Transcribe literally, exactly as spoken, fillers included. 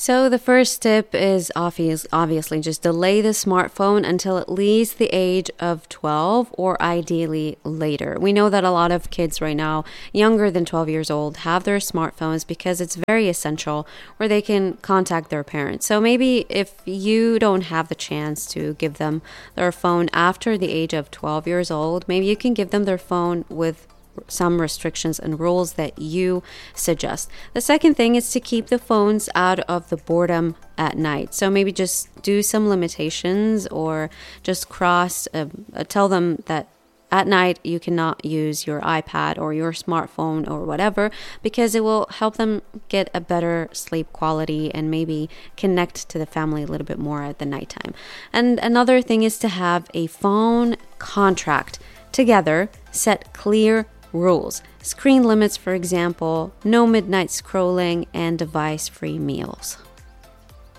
So the first tip is obvious, obviously just delay the smartphone until at least the age of twelve or ideally later. We know that a lot of kids right now, younger than twelve years old, have their smartphones because it's very essential where they can contact their parents. So maybe if you don't have the chance to give them their phone after the age of twelve years old, maybe you can give them their phone with some restrictions and rules that you suggest. The second thing is to keep the phones out of the boredom at night. So maybe just do some limitations or just cross, uh, uh, tell them that at night you cannot use your iPad or your smartphone or whatever, because it will help them get a better sleep quality and maybe connect to the family a little bit more at the nighttime. And another thing is to have a phone contract together, set clear rules, screen limits, for example, no midnight scrolling, and device-free meals.